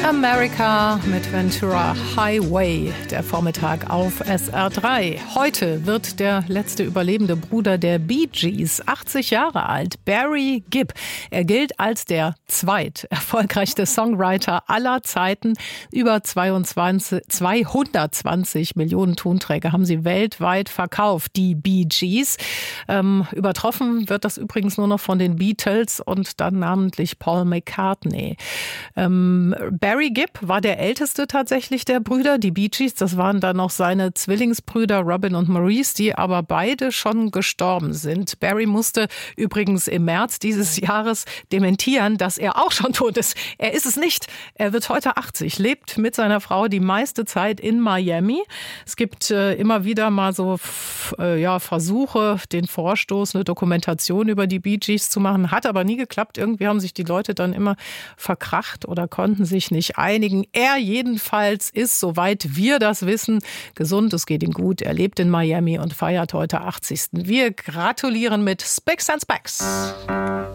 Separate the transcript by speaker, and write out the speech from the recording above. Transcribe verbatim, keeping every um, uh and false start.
Speaker 1: America mit Ventura Highway, der Vormittag auf S R drei. Heute wird der letzte überlebende Bruder der Bee Gees achtzig Jahre alt, Barry Gibb. Er gilt als der zweit erfolgreichste Songwriter aller Zeiten. Über zweiundzwanzig, zweihundertzwanzig Millionen Tonträger haben sie weltweit verkauft, die Bee Gees. Ähm, übertroffen wird das übrigens nur noch von den Beatles und dann namentlich Paul McCartney. Ähm, Barry Gibb war der älteste tatsächlich der Brüder. Die Bee Gees, das waren dann noch seine Zwillingsbrüder Robin und Maurice, die aber beide schon gestorben sind. Barry musste übrigens im März dieses Jahres dementieren, dass er auch schon tot ist. Er ist es nicht. Er wird heute achtzig, lebt mit seiner Frau die meiste Zeit in Miami. Es gibt äh, immer wieder mal so äh, ja, Versuche, den Vorstoß, eine Dokumentation über die Bee Gees zu machen. Hat aber nie geklappt. Irgendwie haben sich die Leute dann immer verkracht oder konnten sich nicht einigen. Er jedenfalls ist, soweit wir das wissen, gesund. Es geht ihm gut. Er lebt in Miami und feiert heute achtzigsten Wir gratulieren mit Spicks and Specks.